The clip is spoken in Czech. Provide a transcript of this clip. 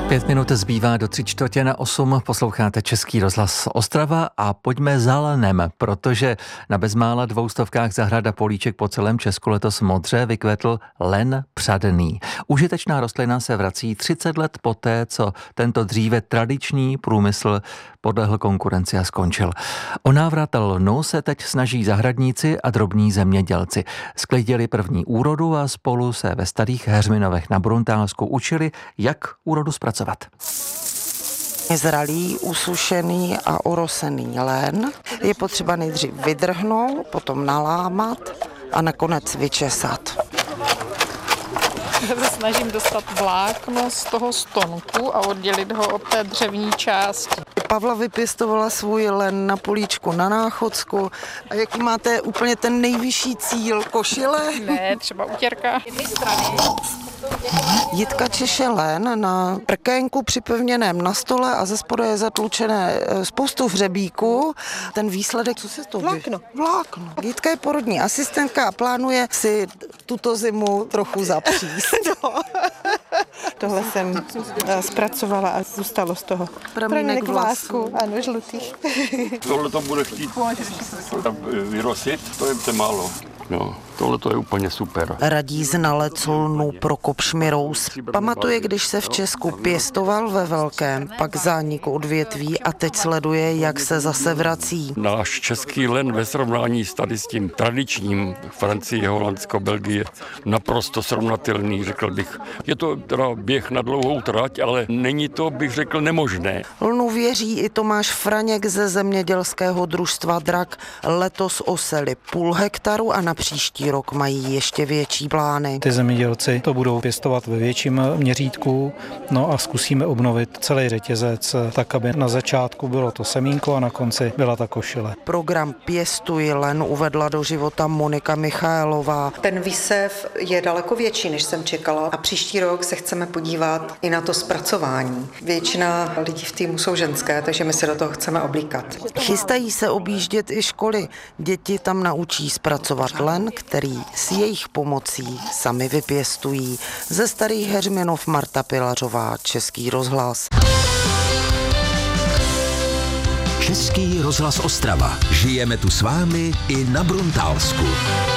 5 minut zbývá do 7:45. Posloucháte Český rozhlas Ostrava a pojďme za lenem, protože na bezmála 200 zahrad a políček po celém Česku letos modře vykvetl len přadný. Užitečná rostlina se vrací 30 let poté, co tento dříve tradiční průmysl podlehl konkurenci a skončil. O návrat lnu se teď snaží zahradníci a drobní zemědělci. Sklidili první úrodu a spolu se ve Starých Heřminovech na Bruntálsku učili, jak úrodu zpracovat. Zralý, usušený a orosený len je potřeba nejdřív vydrhnout, potom nalámat a nakonec vyčesat. Já se snažím dostat vlákno z toho stonku a oddělit ho od té dřevní části. Pavla vypěstovala svůj len na políčku na Náchodsku. A jaký máte úplně ten nejvyšší cíl? Košile? Ne, třeba utěrka. Jitka češe len na prkénku připevněném na stole a ze spodu je zatlučené spoustu hřebíků. Ten výsledek, co se to Vlákno. Vlákno. Jitka je porodní asistentka a plánuje si tuto zimu trochu zapříst. Tohle jsem zpracovala a zůstalo z toho Pramínek vlásku. Ano, žlutých. Tohle to bude chtít vyrosit, to je málo. No, tohle to je úplně super. Radí znalec lnu Prokop Šmirous. Pamatuje, když se v Česku pěstoval ve velkém, pak zánik odvětví a teď sleduje, jak se zase vrací. Náš český len ve srovnání s tady s tím tradičním Francie, Holandsko, Belgie naprosto srovnatelný, řekl bych. Je to teda běh na dlouhou trať, ale není to, bych řekl, nemožné. Lnu věří i Tomáš Franěk ze zemědělského družstva Drak. Letos oseli 0,5 hektaru a na příští rok mají ještě větší plány. Ty zemědělci to budou pěstovat ve větším měřítku, no a zkusíme obnovit celý řetězec tak, aby na začátku bylo to semínko a na konci byla ta košile. Program Pěstuj len uvedla do života Monika Michaelová. Ten výsev je daleko větší, než jsem čekala a příští rok se chceme podívat i na to zpracování. Většina lidí v týmu jsou ženské, takže my se do toho chceme oblíkat. Chystají se objíždět i školy. Děti tam naučí zpracovat len, který s jejich pomocí sami vypěstují. Ze Starých Heřminov Marta Pilařová, Český rozhlas. Český rozhlas Ostrava. Žijeme tu s vámi i na Bruntálsku.